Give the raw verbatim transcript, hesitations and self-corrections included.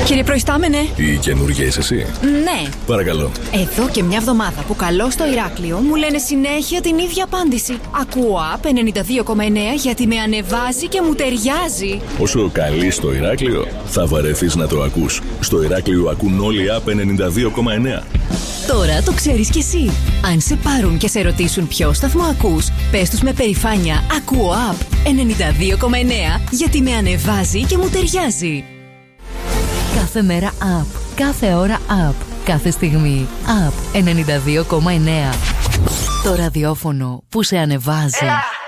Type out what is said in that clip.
Κύριε Προϊστάμενε. Η καινούργια είσαι εσύ? Ναι. Παρακαλώ. Εδώ και μια εβδομάδα που καλώ στο Ηράκλειο μου λένε συνέχεια την ίδια απάντηση. Ακούω Απ ενενήντα δύο κόμμα εννέα γιατί με ανεβάζει και μου ταιριάζει. Όσο καλεί στο Ηράκλειο, θα βαρεθείς να το ακούς. Στο Ηράκλειο ακούν όλοι Απ ενενήντα δύο κόμμα εννέα. Τώρα το ξέρεις κι εσύ. Αν σε πάρουν και σε ρωτήσουν ποιο σταθμό ακούς, πες τους με περηφάνεια ακούω Απ ενενήντα δύο κόμμα εννέα γιατί με ανεβάζει και μου ταιριάζει. Κάθε μέρα Απ, κάθε ώρα Απ, κάθε στιγμή Απ ενενήντα δύο κόμμα εννέα. Το ραδιόφωνο που σε ανεβάζει.